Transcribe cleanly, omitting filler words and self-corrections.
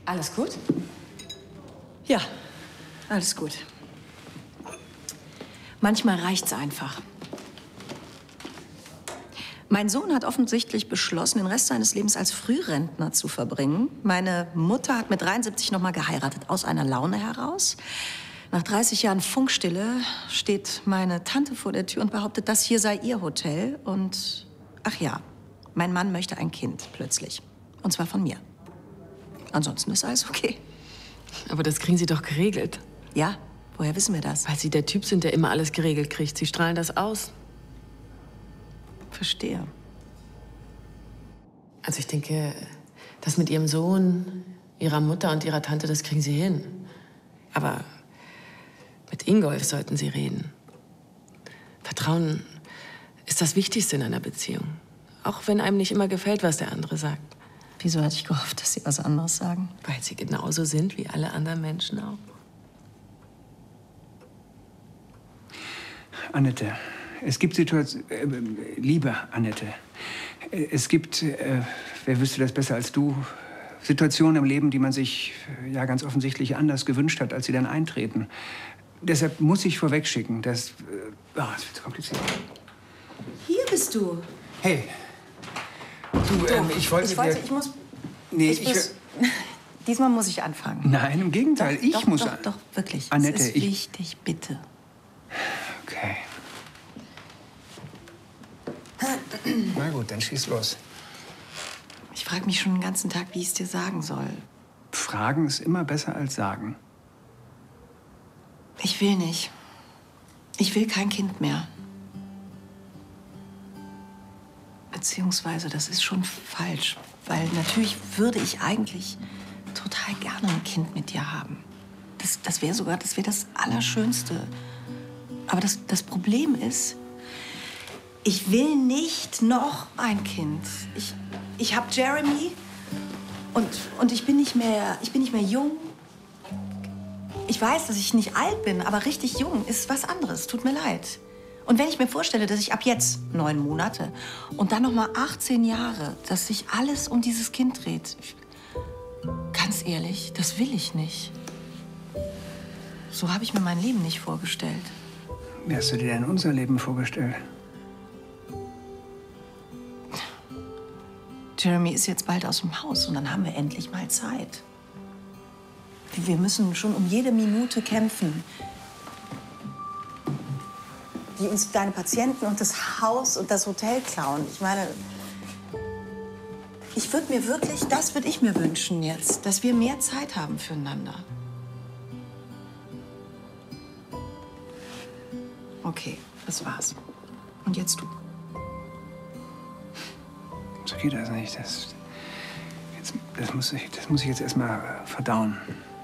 Alles gut? Ja, alles gut. Manchmal reicht's einfach. Mein Sohn hat offensichtlich beschlossen, den Rest seines Lebens als Frührentner zu verbringen. Meine Mutter hat mit 73 noch mal geheiratet, aus einer Laune heraus. Nach 30 Jahren Funkstille steht meine Tante vor der Tür und behauptet, das hier sei ihr Hotel. Und, ach ja, mein Mann möchte ein Kind, plötzlich. Und zwar von mir. Ansonsten ist alles okay. Aber das kriegen Sie doch geregelt. Ja, woher wissen wir das? Weil Sie der Typ sind, der immer alles geregelt kriegt. Sie strahlen das aus. Verstehe. Also ich denke, das mit Ihrem Sohn, Ihrer Mutter und Ihrer Tante, das kriegen Sie hin. Aber mit Ingolf sollten Sie reden. Vertrauen ist das Wichtigste in einer Beziehung. Auch wenn einem nicht immer gefällt, was der andere sagt. Wieso hatte ich gehofft, dass Sie was anderes sagen? Weil Sie genauso sind wie alle anderen Menschen auch. Annette, es gibt Situationen... liebe Annette, es gibt, wer wüsste das besser als du, Situationen im Leben, die man sich ja ganz offensichtlich anders gewünscht hat, als sie dann eintreten. Deshalb muss ich vorwegschicken, dass... das wird kompliziert. Hier bist du. Hey. Du, ich muss... Nee, Diesmal muss ich anfangen. Nein, im Gegenteil, ich muss... Doch, wirklich. Annette, es ist wichtig, bitte. Okay. Na gut, dann schieß los. Ich frage mich schon den ganzen Tag, wie ich es dir sagen soll. Fragen ist immer besser als sagen. Ich will nicht. Ich will kein Kind mehr. Beziehungsweise, das ist schon falsch. Weil natürlich würde ich eigentlich total gerne ein Kind mit dir haben. Das wäre das Allerschönste. Aber das Problem ist, ich will nicht noch ein Kind. Ich habe Jeremy und ich bin nicht mehr jung. Ich weiß, dass ich nicht alt bin, aber richtig jung ist was anderes. Tut mir leid. Und wenn ich mir vorstelle, dass ich ab jetzt 9 Monate und dann noch mal 18 Jahre, dass sich alles um dieses Kind dreht, ganz ehrlich, das will ich nicht. So habe ich mir mein Leben nicht vorgestellt. Wie hast du dir denn unser Leben vorgestellt? Jeremy ist jetzt bald aus dem Haus und dann haben wir endlich mal Zeit. Wir müssen schon um jede Minute kämpfen, die uns deine Patienten und das Haus und das Hotel klauen. Ich meine, das würde ich mir wünschen jetzt, dass wir mehr Zeit haben füreinander. Okay, das war's. Und jetzt du. So geht das nicht. Das muss ich jetzt erst mal verdauen.